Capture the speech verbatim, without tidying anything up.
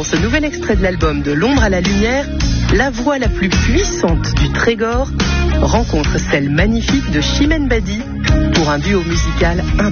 Dans ce nouvel extrait de l'album De l'ombre à la lumière, la voix la plus puissante du Trégor rencontre celle magnifique de Chimène Badi pour un duo musical impressionnant.